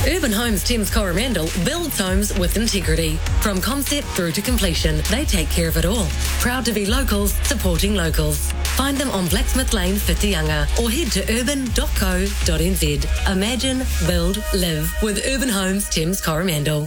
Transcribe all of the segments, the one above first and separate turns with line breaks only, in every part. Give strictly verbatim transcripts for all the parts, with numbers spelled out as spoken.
Urban Homes Thames Coromandel builds homes with integrity. From concept through to completion, they take care of it all. Proud to be locals, supporting locals. Find them on Blacksmith Lane, Whitianga, or head to urban dot co dot n z. Imagine, build, live with Urban Homes Thames Coromandel.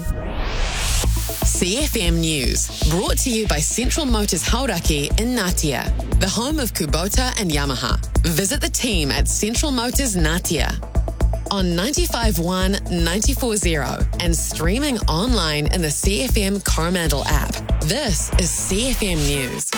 C F M News, brought to you by Central Motors Hauraki in Ngatea, the home of Kubota and Yamaha. Visit the team at Central Motors Ngatea on ninety-five point one, ninety-four point zero and streaming online in the C F M Coromandel app. This is C F M News.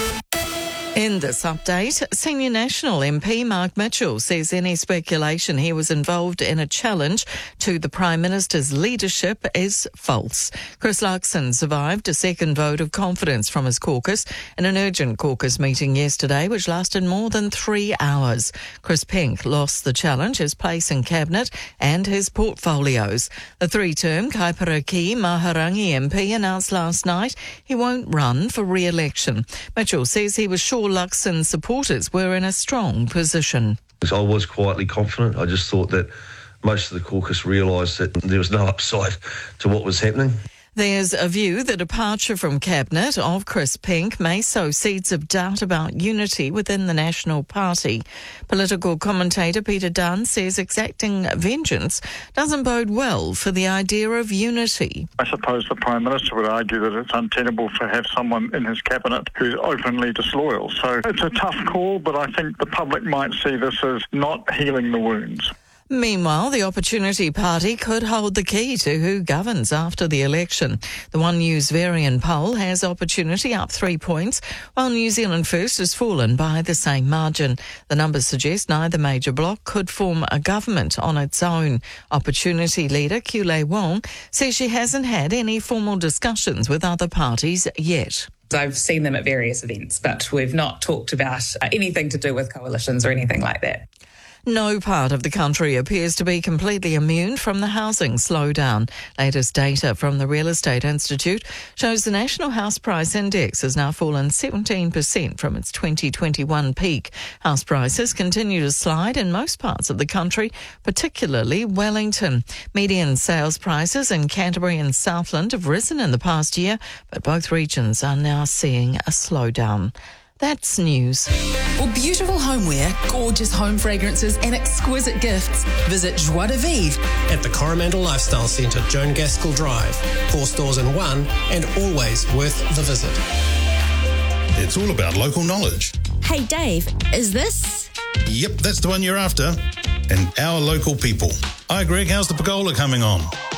In this update, Senior National M P Mark Mitchell says any speculation he was involved in a challenge to the Prime Minister's leadership is false. Chris Luxon survived a second vote of confidence from his caucus in an urgent caucus meeting yesterday, which lasted more than three hours. Chris Pink lost the challenge, his place in Cabinet and his portfolios. The three-term Kaiparaki Maharangi M P announced last night he won't run for re-election. Mitchell says he was sure Luxon's supporters were in a strong position.
I was quietly confident. I just thought that most of the caucus realised that there was no upside to what was happening.
There's a view the departure from Cabinet of Chris Pink may sow seeds of doubt about unity within the National Party. Political commentator Peter Dunn says exacting vengeance doesn't bode well for the idea of unity.
I suppose the Prime Minister would argue that it's untenable to have someone in his Cabinet who's openly disloyal. So it's a tough call, but I think the public might see this as not healing the wounds.
Meanwhile, the Opportunity Party could hold the key to who governs after the election. The One News Varian poll has Opportunity up three points, while New Zealand First has fallen by the same margin. The numbers suggest neither major bloc could form a government on its own. Opportunity leader Kule Wong says she hasn't had any formal discussions with other parties yet.
I've seen them at various events, but we've not talked about anything to do with coalitions or anything like that.
No part of the country appears to be completely immune from the housing slowdown. Latest data from the Real Estate Institute shows the National House Price Index has now fallen seventeen percent from its twenty twenty-one peak. House prices continue to slide in most parts of the country, particularly Wellington. Median sales prices in Canterbury and Southland have risen in the past year, but both regions are now seeing a slowdown. That's news.
For beautiful homeware, gorgeous home fragrances and exquisite gifts, visit Joie de Vivre
at the Coromandel Lifestyle Centre, Joan Gaskell Drive. Four stores in one and always worth the visit.
It's all about local knowledge.
Hey Dave, is this?
Yep, that's the one you're after. And our local people. Hi Greg, how's the pergola coming on?